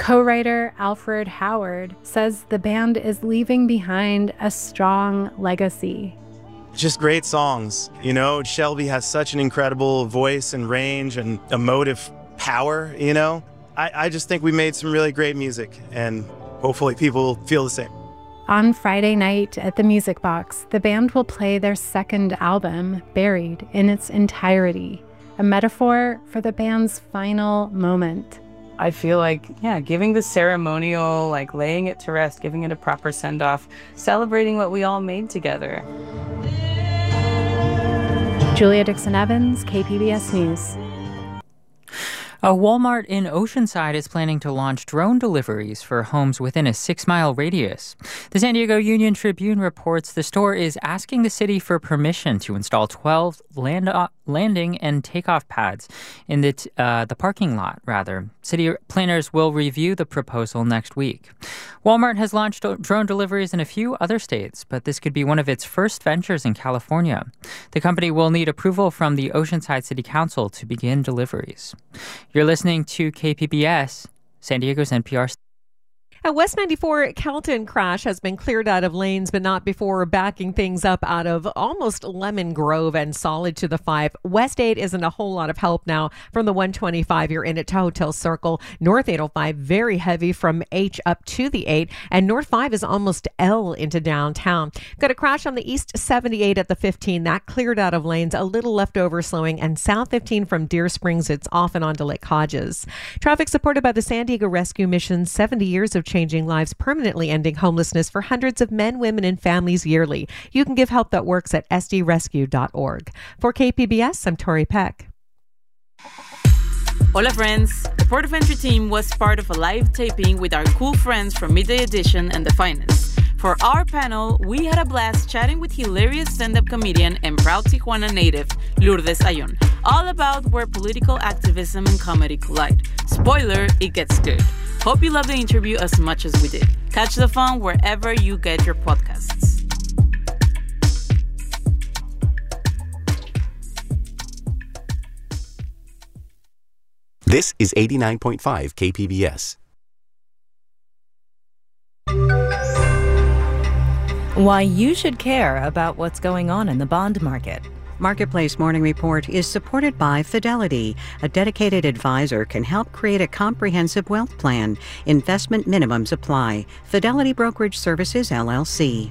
Co-writer Alfred Howard says the band is leaving behind a strong legacy. Just great songs. You know, Shelby has such an incredible voice and range and emotive power, you know. I just think we made some really great music, and hopefully people feel the same. On Friday night at the Music Box, the band will play their second album, Buried, in its entirety, a metaphor for the band's final moment. I feel like, giving the ceremonial, laying it to rest, giving it a proper send-off, celebrating what we all made together. Julia Dixon-Evans, KPBS News. A Walmart in Oceanside is planning to launch drone deliveries for homes within a 6-mile radius. The San Diego Union Tribune reports the store is asking the city for permission to install 12 landing and takeoff pads in the parking lot, rather. City planners will review the proposal next week. Walmart has launched drone deliveries in a few other states, but this could be one of its first ventures in California. The company will need approval from the Oceanside City Council to begin deliveries. You're listening to KPBS, San Diego's NPR. A West 94 Kelton crash has been cleared out of lanes, but not before backing things up out of almost Lemon Grove and solid to the 5. West 8 isn't a whole lot of help now from the 125. You're in it to Hotel Circle. North 805, very heavy from H up to the 8. And North 5 is almost L into downtown. Got a crash on the East 78 at the 15. That cleared out of lanes, a little leftover slowing. And South 15 from Deer Springs, it's off and on to Lake Hodges. Traffic supported by the San Diego Rescue Mission, 70 years of changing lives, permanently ending homelessness for hundreds of men, women, and families yearly. You can give help that works at sdrescue.org. For KPBS, I'm Tori Peck. Hola friends! The Port of Entry team was part of a live taping with our cool friends from Midday Edition and The Finest. For our panel, we had a blast chatting with hilarious stand-up comedian and proud Tijuana native, Lourdes Ayon, all about where political activism and comedy collide. Spoiler, it gets good. Hope you love the interview as much as we did. Catch the fun wherever you get your podcasts. This is 89.5 KPBS. Why you should care about what's going on in the bond market. Marketplace Morning Report is supported by Fidelity. A dedicated advisor can help create a comprehensive wealth plan. Investment minimums apply. Fidelity Brokerage Services, LLC.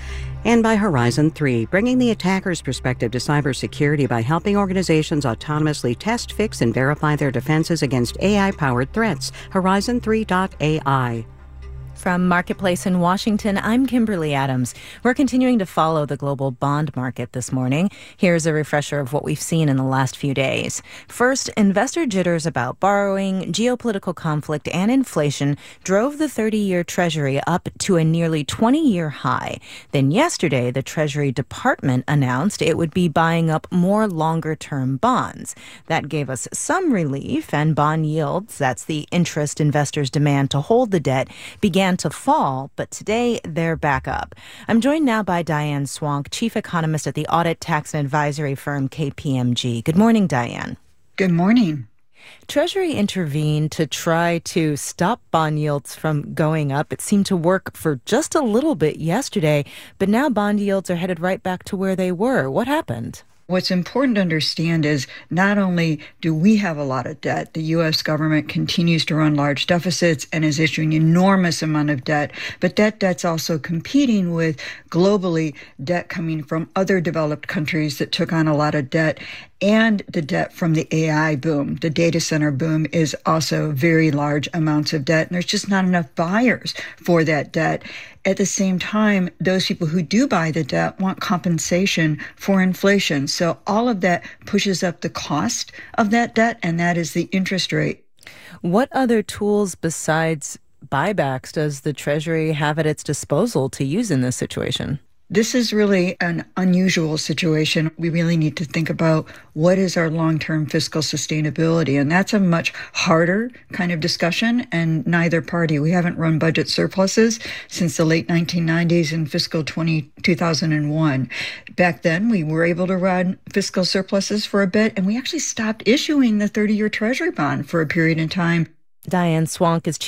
And by Horizon 3, bringing the attacker's perspective to cybersecurity by helping organizations autonomously test, fix, and verify their defenses against AI-powered threats. Horizon3.ai. From Marketplace in Washington, I'm Kimberly Adams. We're continuing to follow the global bond market this morning. Here's a refresher of what we've seen in the last few days. First, investor jitters about borrowing, geopolitical conflict, and inflation drove the 30-year Treasury up to a nearly 20-year high. Then yesterday, the Treasury Department announced it would be buying up more longer-term bonds. That gave us some relief, and bond yields, that's the interest investors demand to hold the debt, began to fall, but today they're back up. I'm joined now by Diane Swank, chief economist at the audit, tax, and advisory firm KPMG. Good morning, Diane. Good morning. Treasury intervened to try to stop bond yields from going up. It seemed to work for just a little bit yesterday, but now bond yields are headed right back to where they were. What happened? What's important to understand is not only do we have a lot of debt, the U.S. government continues to run large deficits and is issuing enormous amount of debt, but that debt's also competing with globally debt coming from other developed countries that took on a lot of debt, and the debt from the AI boom. The data center boom is also very large amounts of debt, and there's just not enough buyers for that debt. At the same time, those people who do buy the debt want compensation for inflation. So all of that pushes up the cost of that debt, and that is the interest rate. What other tools besides buybacks does the Treasury have at its disposal to use in this situation? This is really an unusual situation. We really need to think about what is our long-term fiscal sustainability. And that's a much harder kind of discussion. And neither party, we haven't run budget surpluses since the late 1990s and fiscal 2001. Back then, we were able to run fiscal surpluses for a bit, and we actually stopped issuing the 30-year Treasury bond for a period of time. Diane Swank is